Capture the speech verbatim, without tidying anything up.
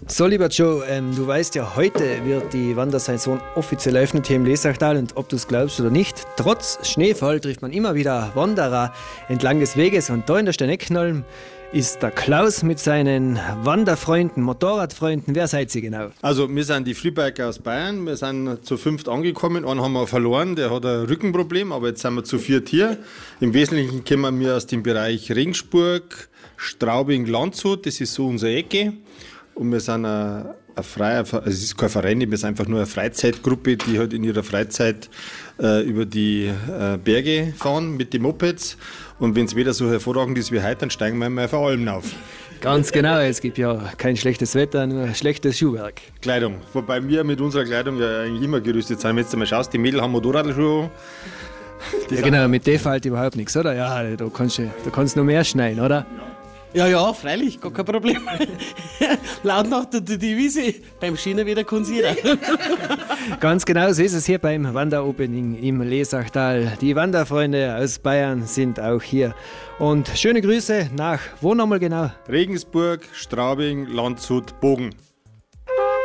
So, lieber Joe, ähm, du weißt ja, heute wird die Wandersaison offiziell eröffnet hier im Lesachtal und ob du es glaubst oder nicht, trotz Schneefall trifft man immer wieder Wanderer entlang des Weges und da in der Steinecknalm ist der Klaus mit seinen Wanderfreunden, Motorradfreunden. Wer seid ihr genau? Also wir sind die Freebiker aus Bayern, wir sind zu fünft angekommen, einen haben wir verloren, der hat ein Rückenproblem, aber jetzt sind wir zu viert hier. Im Wesentlichen kommen wir aus dem Bereich Regensburg, Straubing, Landshut, das ist so unsere Ecke. Und wir sind ein, ein freier, also es ist kein Verein, wir sind einfach nur eine Freizeitgruppe, die halt in ihrer Freizeit äh, über die äh, Berge fahren mit den Mopeds. Und wenn es wieder so hervorragend ist wie heute, dann steigen wir mal auf eine Alm auf. Ganz genau, es gibt ja kein schlechtes Wetter, nur schlechtes Schuhwerk. Kleidung, wobei wir mit unserer Kleidung ja eigentlich immer gerüstet sind. Wenn du mal schaust, die Mädel haben Motorradschuhe. Ja genau, mit dem fällt überhaupt nichts, oder? Ja, da kannst du da kannst noch mehr schneiden, oder? Ja, ja, freilich, gar kein Problem. Laut nach der Devise, beim Schienen wieder kann jeder. Ganz genau so ist es hier beim Wanderopening im Lesachtal. Die Wanderfreunde aus Bayern sind auch hier. Und schöne Grüße nach, wo nochmal genau? Regensburg, Straubing, Landshut, Bogen.